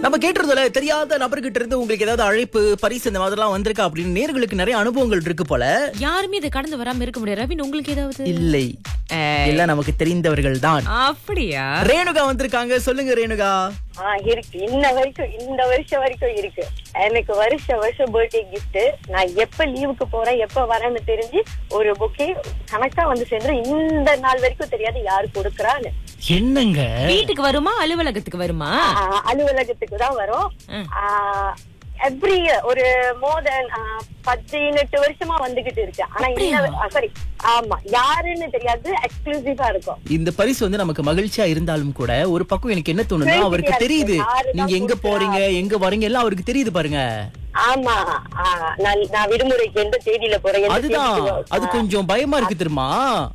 நம்ம கேட்டுறதுல தெரியாத நபர்கிட்ட இருந்து உங்களுக்கு ஏதாவது அழைப்பு பரிசு இந்த மாதிரிலாம் வந்திருக்கா அப்படின்னு நேர்களுக்கு நிறைய அனுபவங்கள் இருக்கு போல. யாருமே இதை கடந்து வராம இருக்க முடியாது. ரவின், உங்களுக்கு ஏதாவது? இல்லை, எல்லாம் நமக்கு தெரிந்தவர்கள் தான். அப்படியா? ரேணுகா வந்திருக்காங்க. சொல்லுங்க ரேணுகா. இருக்கு. இந்த வருஷம் வரைக்கும் இருக்கு. எனக்கு வருஷம் பர்த்டே கிஃப்ட். நான் எப்ப லீவுக்கு போறேன் எப்ப வரேன்னு தெரிஞ்சு ஒரு புக்கே கணக்கா வந்து சேர்ந்து இந்த நாள் வரைக்கும் தெரியாது யாரு கொடுக்கறான்னு. என்னங்க, வீட்டுக்கு வருமா அலுவலகத்துக்கு வருமா? அலுவலகத்துக்கு தான் வரும். எவ்ரி ஒரு மோர் தென் 18 வருஷமா வந்துகிட்டு இருக்கு. ஆனா சாரி, ஆமா, யாருன்னு தெரியாது, எக்ஸ்க்ளூசிவா இருக்கும். இந்த பரிசு வந்து நமக்கு மகிழ்ச்சியா இருந்தாலும் கூட ஒரு பக்கம் எனக்கு என்ன தோணுதுன்னா, அவருக்கு தெரியுது நீங்க எங்க போறீங்க எங்க வரீங்க எல்லாம் அவருக்கு தெரியுது பாருங்க. ஆமா, நான் விடுமுறைக்கு எந்த தேதியில போறேன். அதுதான், அது கொஞ்சம் பயமா இருக்கு தெரியுமா.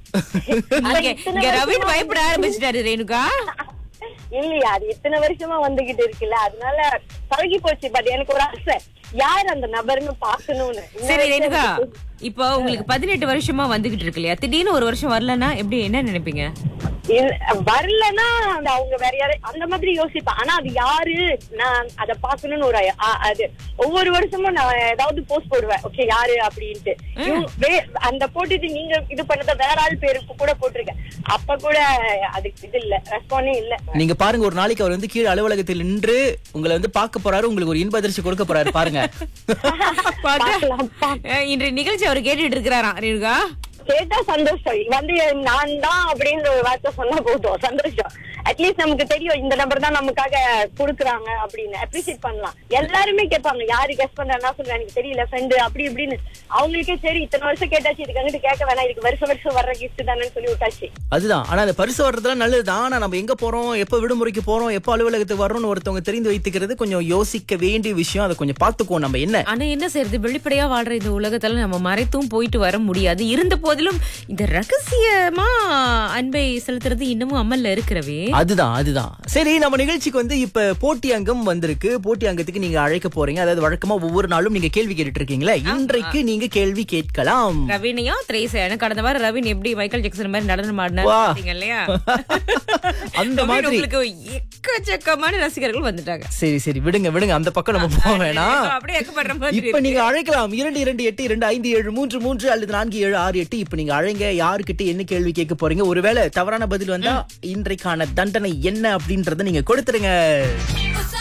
ரவின் பயப்பட ஆரம்பிச்சிட்டாரு ரேணுகா. இல்லையா, அது இத்தனை வருஷமா வந்துகிட்டு இருக்குல்ல, அதனால பழகி போச்சு. பட் எனக்கு ஒரு ஆசை, யார் அந்த நபர்னு பாக்கணும்னு. சரி ரேணுகா, இப்போ உங்களுக்கு 18 வருஷமா வந்துகிட்டு இருக்கு இல்லையா, திடீர்னு ஒரு வருஷம் வரலன்னா எப்படி, என்ன நினைப்பீங்க? வரலன்னா அவங்க வேற யாரு அந்த மாதிரி யோசிப்பேன். ஆனா அது யாரு, நான் அத பாக்கணும்னு ஒரு அது ஒவ்வொரு வருஷமும் நான் ஏதாவது போஸ்ட் போடுவேன், ஓகே யாரு அப்படின்ட்டு. அந்த போட்டுட்டு நீங்க இது பண்ணத வேற ஆள் பேருக்கு கூட போட்டிருக்கேன். அப்ப கூட அதுக்கு இது இல்ல, ரெஸ்பாண்டே இல்ல. நீங்க பாருங்க, ஒரு நாளைக்கு அவர் வந்து கீழே அலுவலகத்தில் நின்று உங்களை வந்து பார்க்க போறாரு, உங்களுக்கு ஒரு இன்ப அதிர்ச்சி கொடுக்க போறாரு பாருங்க. இன்றைய நிகழ்ச்சி அவர் கேட்டுட்டு இருக்கிறாராம் ரேணுகா. கேட்டா சந்தோஷம். வந்து நான் தான் அப்படின்னு ஒரு வார்த்தை சொன்னா போதும், சந்தோஷம். அட்லீஸ்ட் நமக்கு தெரியும் இந்த நம்பர் தான் நமக்காக கொடுக்குறாங்க அப்படின்னு அப்ரிசியேட் பண்ணலாம். எல்லாருமே கேட்பாங்க, யாரு கெஸ்ட் பண்றா சொல்றேன் எனக்கு தெரியல ஃப்ரெண்டு அப்படி இப்படின்னு. அவங்களுக்கே சரி இத்தனை வருஷம் கேட்டாச்சு, இதுக்கு அங்கிட்டு கேட்க வேணாம், இதுக்கு வருஷம் வர்ற கிஃப்ட் தானே சொல்லி விட்டாச்சு. அதுதான். ஆனா அந்த பரிசு வர்றதுலாம் நல்லதுதான். ஆனா நம்ம எங்க போறோம், எப்ப விடுமுறைக்கு போறோம், எப்ப அலுவலகத்துக்கு வரோம்னு ஒருத்தவங்க தெரிந்து வைத்துக்கிறது கொஞ்சம் யோசிக்க வேண்டிய விஷயம். அதை கொஞ்சம் பாத்துக்குவோம் நம்ம. என்ன ஆனா என்ன செய்யறது, வெளிப்படையா வாழ்ற இந்த உலகத்துல நம்ம மறைத்தும் போயிட்டு வர முடியாது. இருந்த போதிலும் இந்த ரகசியமா அன்பை செலுத்துறது இன்னமும் அமல்ல இருக்கிறவே. அதுதான். சரி, நம்ம நிகழ்ச்சிக்கு வந்து இப்ப போட்டி அங்கம் வந்திருக்கு. போட்டி அங்கத்துக்கு நீங்க அழைக்க போறீங்க. அதாவது வழக்கமா ஒவ்வொரு நாளும் நீங்க கேள்வி கேட்டுட்டு இருக்கீங்களா, இன்றைக்கு நீங்க கேள்வி கேட்கலாம். ரவினையா திரேசா, கடந்த வாரம் ரவின் எப்படி மைக்கேல் ஜாக்சன் மாதிரி நடனம் ஆடினாங்க இல்லையா, அந்த மாதிரி எக்கச்சக்கமான ரசிகர்கள் வந்துட்டாங்க. சரி விடுங்க, அந்த பக்கம் நம்ம போக வேணாம். அப்படியே எக்கப்படுற மாதிரி. இப்ப நீங்க அழைக்கலாம் 22282573 அல்லது 4768. இப்ப நீங்க அழைங்க. யாருக்கிட்ட என்ன கேள்வி கேட்க போறீங்க, ஒருவேளை தவறான பதில் வந்தா இன்றைக்கான தண்டனை என்ன அப்படின்றத நீங்க கொடுத்துருங்க.